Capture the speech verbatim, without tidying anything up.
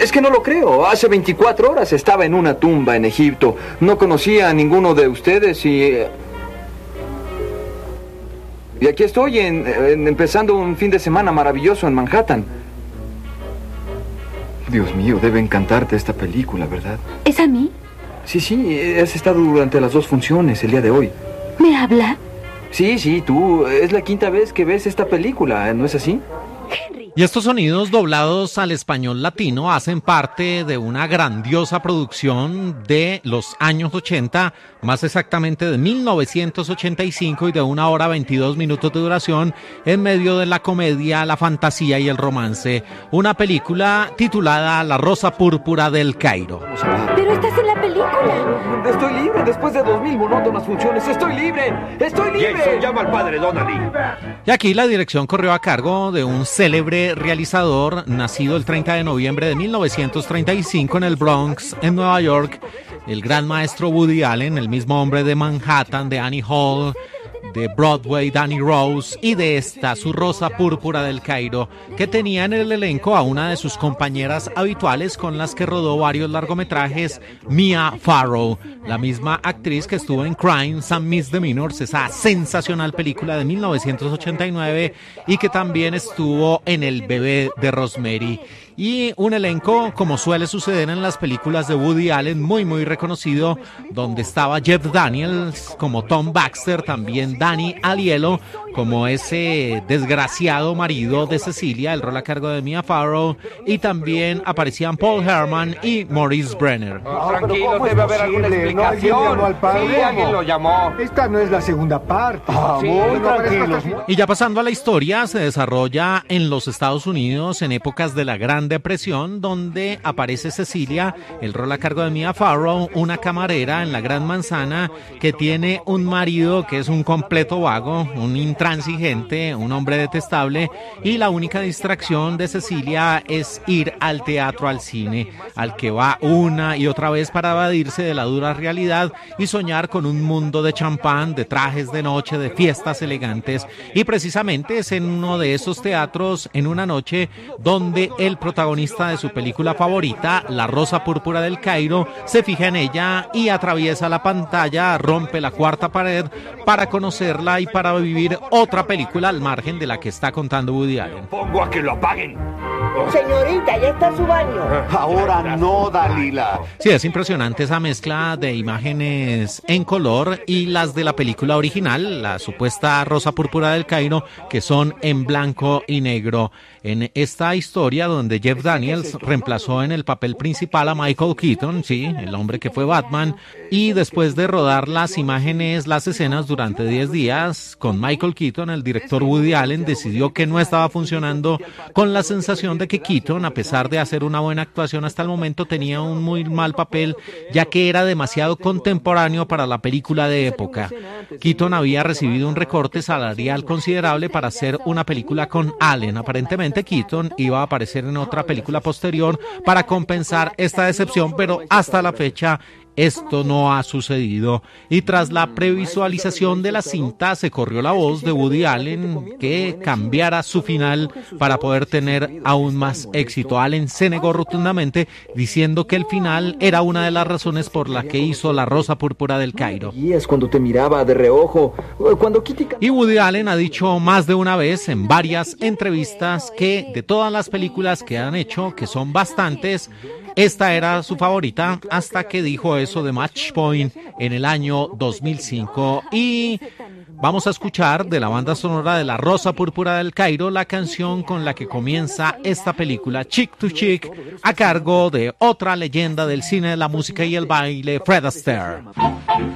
Es que no lo creo. Hace veinticuatro horas estaba en una tumba en Egipto. No conocía a ninguno de ustedes y... Y aquí estoy en, en, empezando un fin de semana maravilloso en Manhattan. Dios mío, debe encantarte esta película, ¿verdad? ¿Es a mí? Sí, sí, has estado durante las dos funciones el día de hoy. ¿Me habla? Sí, sí, tú. Es la quinta vez que ves esta película, ¿no es así? Y estos sonidos doblados al español latino hacen parte de una grandiosa producción de los años ochenta, más exactamente de mil novecientos ochenta y cinco, y de una hora veintidós minutos de duración, en medio de la comedia, la fantasía y el romance. Una película titulada La Rosa Púrpura del Cairo. Pero estás en la película. Estoy libre después de dos mil monótonas funciones. ¡Estoy libre! ¡Estoy libre! Jason, llama al padre Donnelly. Y aquí la dirección corrió a cargo de un célebre realizador nacido el treinta de noviembre de mil novecientos treinta y cinco en el Bronx, en Nueva York, el gran maestro Woody Allen, el mismo hombre de Manhattan, de Annie Hall, de Broadway, Danny Rose, y de esta, Su Rosa Púrpura del Cairo, que tenía en el elenco a una de sus compañeras habituales con las que rodó varios largometrajes, Mia Farrow, la misma actriz que estuvo en Crimes and Misdemeanors, esa sensacional película de mil novecientos ochenta y nueve, y que también estuvo en El Bebé de Rosemary. Y un elenco, como suele suceder en las películas de Woody Allen, muy muy reconocido, donde estaba Jeff Daniels como Tom Baxter, también Danny Aiello como ese desgraciado marido de Cecilia, el rol a cargo de Mia Farrow, y también aparecían Paul Herman y Maurice Brenner. Oh, tranquilo, debe haber alguna explicación. ¿No? ¿Alguien llamó al padre? Sí, alguien lo llamó. Esta no es la segunda parte. Ah, Sí, muy no, tranquilos. Y ya pasando a la historia, se desarrolla en los Estados Unidos en épocas de la Gran Depresión, donde aparece Cecilia, el rol a cargo de Mia Farrow, una camarera en la Gran Manzana que tiene un marido que es un completo vago, un intransigente, un hombre detestable, y la única distracción de Cecilia es ir al teatro, al cine, al que va una y otra vez para evadirse de la dura realidad y soñar con un mundo de champán, de trajes de noche, de fiestas elegantes. Y precisamente es en uno de esos teatros, en una noche, donde el protagonista de su película favorita, La Rosa Púrpura del Cairo, se fija en ella y atraviesa la pantalla, rompe la cuarta pared para conocerla y para vivir otra película al margen de la que está contando Woody Allen. Pongo a que lo apaguen. Señorita, ya está su baño. Ahora no, Dalila. Sí, es impresionante esa mezcla de imágenes en color y las de la película original, la supuesta Rosa Púrpura del Cairo, que son en blanco y negro. En esta historia donde Jeff Daniels reemplazó en el papel principal a Michael Keaton, sí, el hombre que fue Batman, y después de rodar las imágenes, las escenas durante diez días con Michael Keaton, el director Woody Allen decidió que no estaba funcionando, con la sensación de que Keaton, a pesar de hacer una buena actuación hasta el momento, tenía un muy mal papel, ya que era demasiado contemporáneo para la película de época. Keaton había recibido un recorte salarial considerable para hacer una película con Allen. Aparentemente Keaton iba a aparecer en otra película posterior para compensar esta decepción, pero hasta la fecha esto no ha sucedido. Y tras la previsualización de la cinta, se corrió la voz de Woody Allen que cambiara su final para poder tener aún más éxito. Allen se negó rotundamente, diciendo que el final era una de las razones por la que hizo La Rosa Púrpura del Cairo. Y es cuando te miraba de reojo, cuando Kitty... Y Woody Allen ha dicho más de una vez en varias entrevistas que de todas las películas que han hecho, que son bastantes, esta era su favorita, hasta que dijo eso de Match Point en el año dos mil cinco. Y vamos a escuchar de la banda sonora de La Rosa Púrpura del Cairo la canción con la que comienza esta película, Chick to Chick, a cargo de otra leyenda del cine, de la música y el baile, Fred Astaire.